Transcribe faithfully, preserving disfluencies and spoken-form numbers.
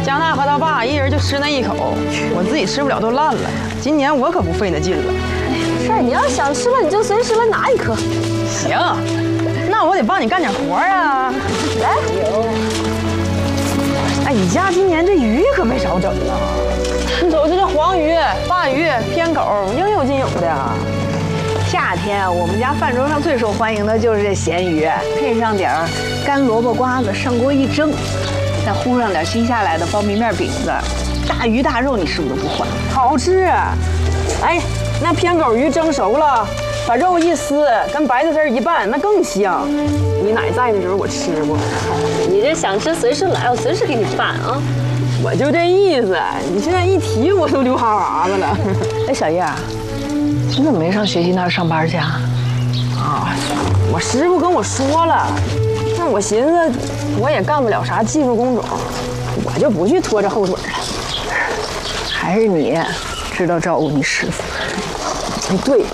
江大和他爸一人就吃那一口，我自己吃不了都烂了。今年我可不费那劲了。 事儿，你要想吃了你就随时来拿一颗。 行，那我得帮你干点活啊。 来， 哎，你家今年这鱼可没少整啊！你瞅这这黄鱼、鲅鱼、偏口，应有尽有的。 夏天我们家饭桌上最受欢迎的就是这咸鱼，配上点儿干萝卜瓜子，上锅一蒸，再糊上点新下来的苞米面饼子，大鱼大肉你是不是都不换？ 好吃。哎，那偏口鱼蒸熟了，把肉一撕，跟白菜丝一拌，那更香。你奶在的时候我吃过。 你这想吃随时来，我随时给你拌啊。 我就这意思，你现在一提我都流哈喇子了。 哎，小叶，你怎么没上学习那儿上班去啊？ 啊，我师傅跟我说了，那我寻思我也干不了啥技术工种，我就不去拖着后腿了。 还是你知道照顾你师傅。 哎，对，